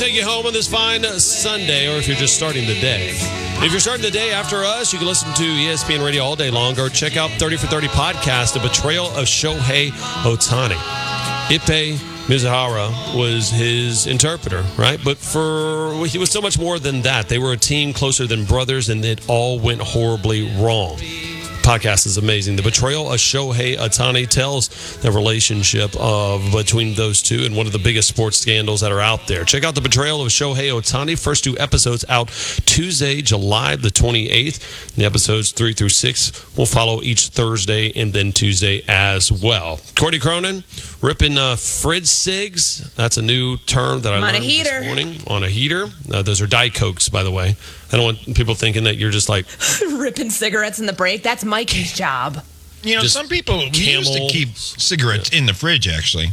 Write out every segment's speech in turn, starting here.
take you home on this fine Sunday, or if you're just starting the day. If you're starting the day after us, you can listen to ESPN Radio all day long, or check out 30 for 30 podcast, The Betrayal of Shohei Ohtani. Ippei Mizuhara was his interpreter, right? But he was so much more than that. They were a team closer than brothers, and it all went horribly wrong. Podcast is amazing. The Betrayal of Shohei Ohtani tells the relationship between those two and one of the biggest sports scandals that are out there. Check out The Betrayal of Shohei Ohtani. First 2 episodes out Tuesday, July the 28th. The episodes 3 through 6 will follow each Thursday and then Tuesday as well. Courtney Cronin, ripping fridge cigs. That's a new term that I learned this morning. On a heater. Those are Diet Cokes, by the way. I don't want people thinking that you're just like ripping cigarettes in the break. That's Mikey's job. You know, some people used to keep cigarettes in the fridge, actually.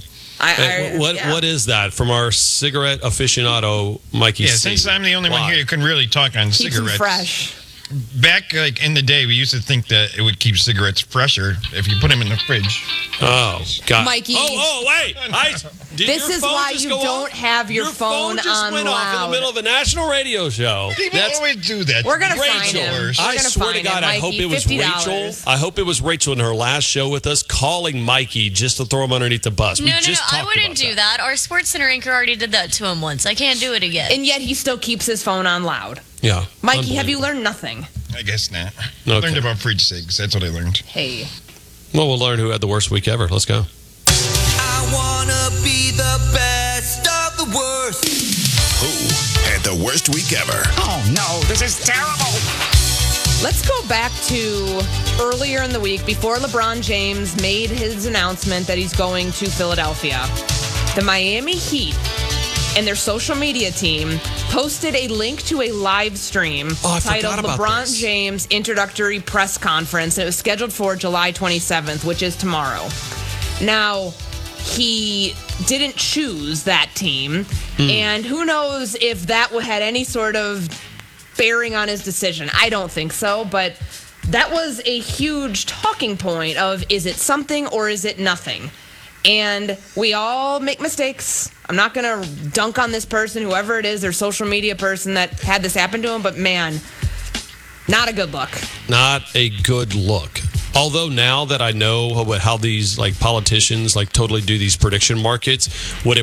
What is that from our cigarette aficionado, Mikey? Yeah, since I'm the only one here who can really talk on cigarettes. Keep them fresh. Back in the day, we used to think that it would keep cigarettes fresher if you put them in the fridge. Oh, God. Mikey. Oh, wait. This is why you don't have your phone just on went loud. off in the middle of a national radio show. People always do that. We're going to find him. I swear to God, I hope it was Rachel. I hope it was Rachel in her last show with us calling Mikey just to throw him underneath the bus. No, I wouldn't do that. Our SportsCenter anchor already did that to him once. I can't do it again. And yet he still keeps his phone on loud. Yeah. Mikey, have you learned nothing? I guess not. Okay. I learned about fridge cigs. That's what I learned. Hey. Well, we'll learn who had the worst week ever. Let's go. I wanna be the best of the worst. Who had the worst week ever? Oh, no, this is terrible. Let's go back to earlier in the week before LeBron James made his announcement that he's going to Philadelphia. The Miami Heat and their social media team posted a link to a live stream titled LeBron James Introductory Press Conference. And it was scheduled for July 27th, which is tomorrow. Now, he didn't choose that team. And who knows if that had any sort of bearing on his decision. I don't think so, but that was a huge talking point of, is it something or is it nothing? And we all make mistakes. I'm not going to dunk on this person, whoever it is, their social media person that had this happen to him, but man, not a good look. Not a good look. Although now that I know how these politicians totally do these prediction markets, would it